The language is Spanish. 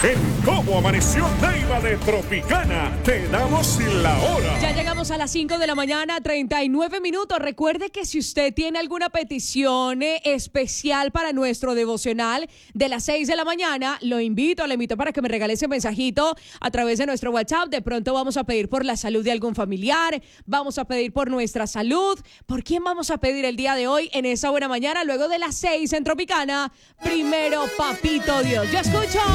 En Cómo Amaneció Neiva de Tropicana, te damos la hora. Ya llegamos a las 5 de la mañana, 39 minutos. Recuerde que si usted tiene alguna petición especial para nuestro devocional de las 6 de la mañana, le invito para que me regale ese mensajito a través de nuestro WhatsApp. De pronto vamos a pedir por la salud de algún familiar, vamos a pedir por nuestra salud. ¿Por quién vamos a pedir el día de hoy en esa buena mañana? Luego de las 6 en Tropicana, primero Papito Dios. Yo escucho